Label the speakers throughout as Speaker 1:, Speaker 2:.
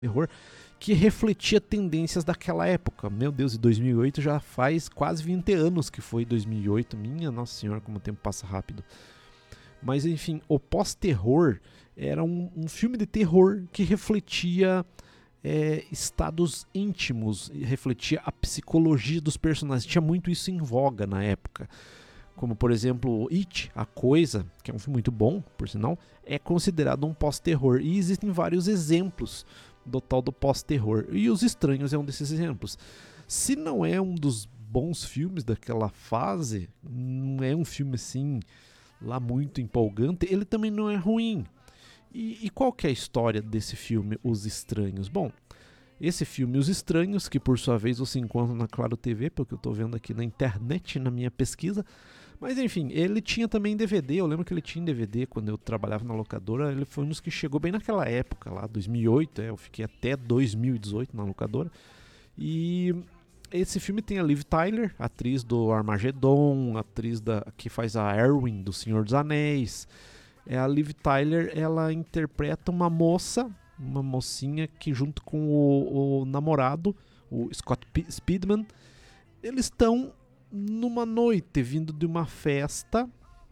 Speaker 1: terror que refletia tendências daquela época. Meu Deus, e 2008 já faz quase 20 anos que foi 2008. Minha Nossa Senhora, como o tempo passa rápido. Mas enfim, o pós-terror era um filme de terror que refletia estados íntimos, refletia a psicologia dos personagens. Tinha muito isso em voga na época. Como, por exemplo, It, A Coisa, que é um filme muito bom, por sinal, é considerado um pós-terror. E existem vários exemplos do tal do pós-terror. E Os Estranhos é um desses exemplos. Se não é um dos bons filmes daquela fase, não é um filme assim, lá muito empolgante, ele também não é ruim. E qual que é a história desse filme, Os Estranhos? Bom, esse filme, Os Estranhos, que por sua vez você encontra na Claro TV, pelo que eu estou vendo aqui na internet, na minha pesquisa. Mas enfim, ele tinha também DVD, eu lembro que ele tinha DVD quando eu trabalhava na locadora, ele foi um dos que chegou bem naquela época, lá 2008, eu fiquei até 2018 na locadora. E esse filme tem a Liv Tyler, atriz do Armageddon, atriz que faz a Erwin do Senhor dos Anéis. A Liv Tyler, ela interpreta uma mocinha que junto com o namorado, o Scott Speedman, eles estão numa noite vindo de uma festa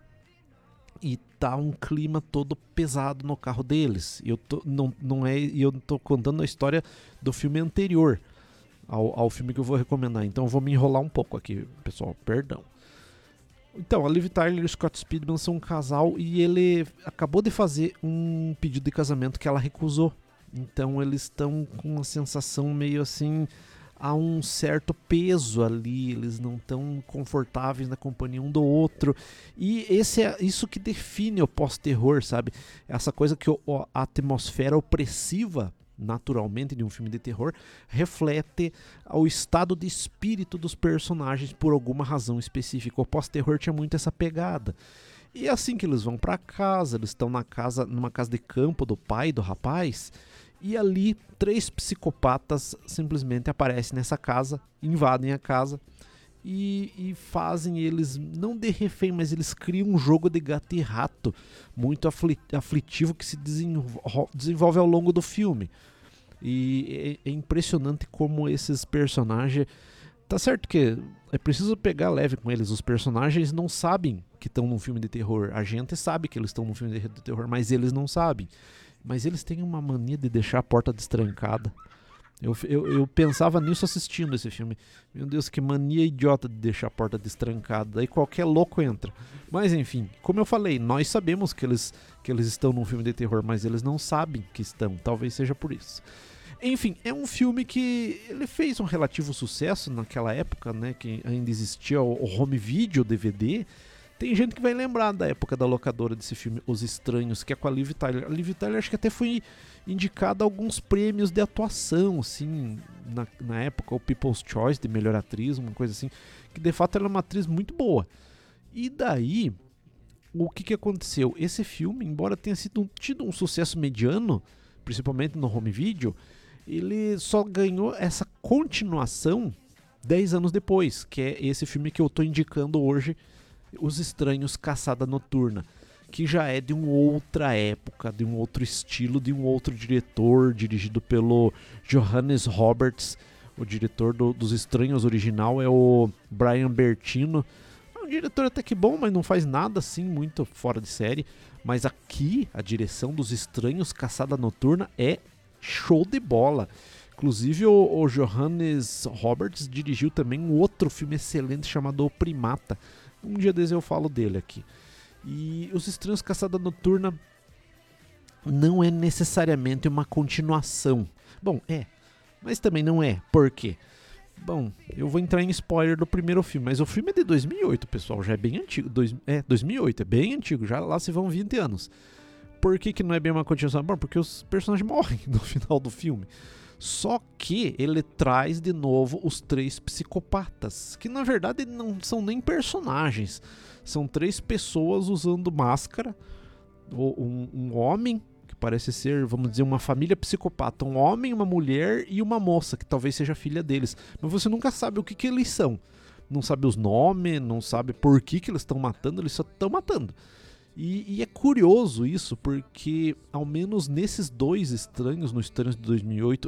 Speaker 1: e tá um clima todo pesado no carro deles. Eu tô contando a história do filme anterior ao filme que eu vou recomendar, então eu vou me enrolar um pouco aqui, pessoal, perdão. Então, a Liv Tyler e o Scott Speedman são um casal e ele acabou de fazer um pedido de casamento que ela recusou. Então eles estão com uma sensação meio assim, há um certo peso ali, eles não estão confortáveis na companhia um do outro. E isso que define o pós-terror, sabe? Essa coisa que a atmosfera opressiva, naturalmente, de um filme de terror, reflete o estado de espírito dos personagens por alguma razão específica. O pós-terror tinha muito essa pegada. E assim que eles vão para casa, eles estão numa casa de campo do pai do rapaz, e ali 3 psicopatas simplesmente aparecem nessa casa, invadem a casa e fazem eles, não de refém, mas eles criam um jogo de gato e rato muito aflitivo que se desenvolve ao longo do filme. E é impressionante como esses personagens... Tá certo que é preciso pegar leve com eles. Os personagens não sabem que estão num filme de terror. A gente sabe que eles estão num filme de terror, mas eles não sabem. Mas eles têm uma mania de deixar a porta destrancada. Eu pensava nisso assistindo esse filme. Meu Deus, que mania idiota de deixar a porta destrancada. Aí qualquer louco entra. Mas enfim, como eu falei, nós sabemos que eles estão num filme de terror, mas eles não sabem que estão. Talvez seja por isso. Enfim, é um filme que ele fez um relativo sucesso naquela época, né, que ainda existia o home video, DVD. Tem gente que vai lembrar da época da locadora desse filme, Os Estranhos, que é com a Liv Tyler. A Liv Tyler acho que até foi indicada a alguns prêmios de atuação, assim, na época, o People's Choice de melhor atriz, uma coisa assim, que de fato ela é uma atriz muito boa. E daí, o que aconteceu? Esse filme, embora tenha tido um sucesso mediano, principalmente no home video, ele só ganhou essa continuação 10 anos depois, que é esse filme que eu estou indicando hoje, Os Estranhos, Caçada Noturna, que já é de uma outra época, de um outro estilo, de um outro diretor, dirigido pelo Johannes Roberts. O diretor dos Estranhos original é o Brian Bertino. É um diretor até que bom, mas não faz nada assim muito fora de série. Mas aqui, a direção dos Estranhos, Caçada Noturna, é show de bola. Inclusive o Johannes Roberts dirigiu também um outro filme excelente chamado O Primata. Um dia desses eu falo dele aqui. E Os Estranhos, Caçada Noturna não é necessariamente uma continuação. Bom, mas também não é. Por quê? Bom, eu vou entrar em spoiler do primeiro filme, mas o filme é de 2008, pessoal, já é bem antigo. 2008, é bem antigo, já lá se vão 20 anos. Por que não é bem uma continuação? Bom, porque os personagens morrem no final do filme. Só que ele traz de novo os 3 psicopatas, que na verdade não são nem personagens. São 3 pessoas usando máscara. Um homem, que parece ser, vamos dizer, uma família psicopata. Um homem, uma mulher e uma moça, que talvez seja filha deles. Mas você nunca sabe o que eles são. Não sabe os nomes, não sabe por que eles estão matando, eles só estão matando. E é curioso isso, porque ao menos nesses dois Estranhos, no Estranhos de 2008